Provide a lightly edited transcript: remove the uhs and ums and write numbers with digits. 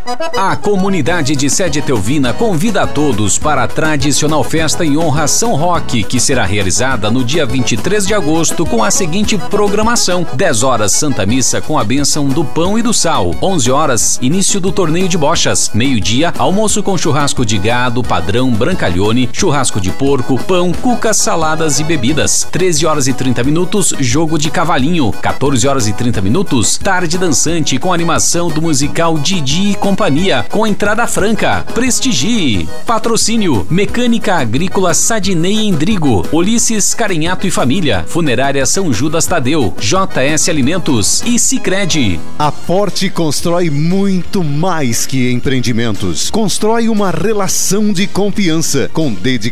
A comunidade de Sede Etelvina convida a todos para a tradicional festa em honra a São Roque, que será realizada no dia 23 de agosto com a seguinte programação: 10 horas Santa Missa com a bênção do pão e do sal, 11 horas início do torneio de bochas, meio-dia almoço com churrasco de gado padrão Brancalhone, churrasco de porco, pão, cucas, saladas e bebidas, 13 horas e 30 minutos jogo de cavalinho, 14 horas e 30 minutos tarde dançante com animação do musical Didi e Companhia, com entrada franca. Prestigie. Patrocínio: Mecânica Agrícola Sadinei Endrigo, Ulisses Carinhato e Família, Funerária São Judas Tadeu, JS Alimentos e Sicredi. A Forte constrói muito mais que empreendimentos. Constrói uma relação de confiança com dedicação